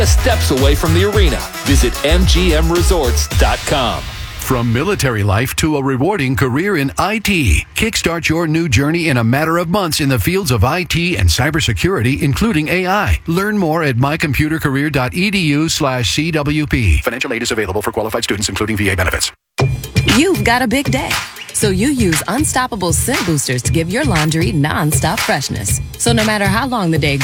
steps away from the arena. Visit MGMResorts.com. From military life to a rewarding career in IT, kickstart your new journey in a matter of months in the fields of IT and cybersecurity, including AI. Learn more at mycomputercareer.edu/CWP. Financial aid is available for qualified students, including VA benefits. You've got a big day, so you use Unstoppable Scent Boosters to give your laundry nonstop freshness. So no matter how long the day